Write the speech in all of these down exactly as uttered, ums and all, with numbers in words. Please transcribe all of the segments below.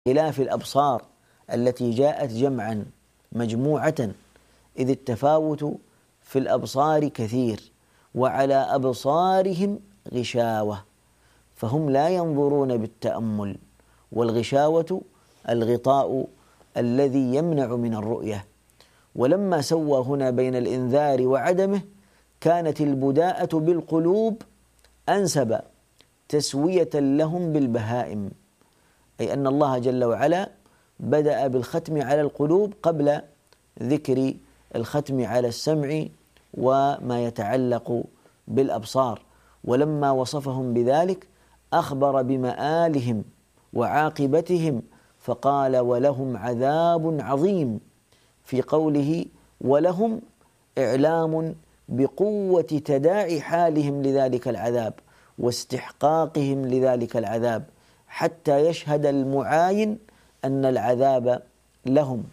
خلاف الأبصار التي جاءت جمعا مجموعة، إذ التفاوت في الأبصار كثير، وعلى أبصارهم غشاوة، فهم لا ينظرون بالتأمل، والغشاوة الغطاء الذي يمنع من الرؤية. ولما سوى هنا بين الإنذار وعدمه، كانت البداءة بالقلوب أنسب تسوية لهم بالبهائم، أي أن الله جل وعلا بدأ بالختم على القلوب قبل ذكر الختم على السمع وما يتعلق بالأبصار. ولما وصفهم بذلك أخبر بمآلهم وعاقبتهم، فقال ولهم عذاب عظيم، في قوله ولهم إعلام بقوة تداعي حالهم لذلك العذاب واستحقاقهم لذلك العذاب، حتى يشهد المعاين أن العذاب لهم.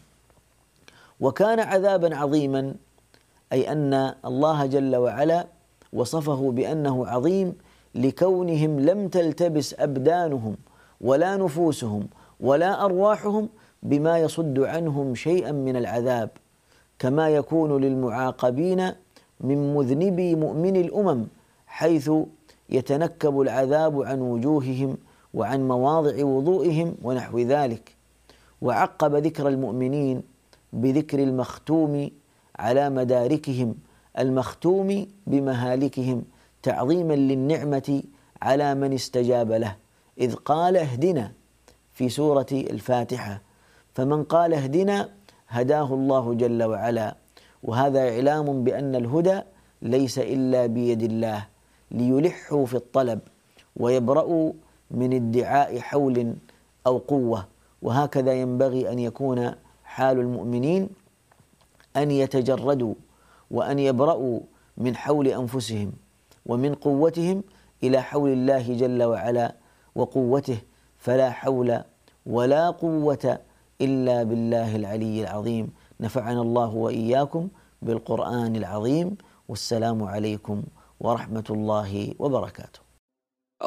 وكان عذابا عظيما، أي أن الله جل وعلا وصفه بأنه عظيم لكونهم لم تلتبس أبدانهم ولا نفوسهم ولا أرواحهم بما يصد عنهم شيئا من العذاب، كما يكون للمعاقبين من مذنبي مؤمن الأمم، حيث يتنكب العذاب عن وجوههم وعن مواضع وضوئهم ونحو ذلك. وعقب ذكر المؤمنين بذكر المختوم على مداركهم، المختوم بمهالكهم، تعظيما للنعمة على من استجاب له، إذ قال اهدنا في سورة الفاتحة، فمن قال اهدنا هداه الله جل وعلا. وهذا إعلام بأن الهدى ليس إلا بيد الله، ليلحوا في الطلب ويبرأوا من ادعاء حول أو قوة. وهكذا ينبغي أن يكون حال المؤمنين، أن يتجردوا وأن يبرأوا من حول أنفسهم ومن قوتهم إلى حول الله جل وعلا وقوته، فلا حول ولا قوة إلا بالله العلي العظيم. نفعنا الله وإياكم بالقرآن العظيم، والسلام عليكم ورحمة الله وبركاته.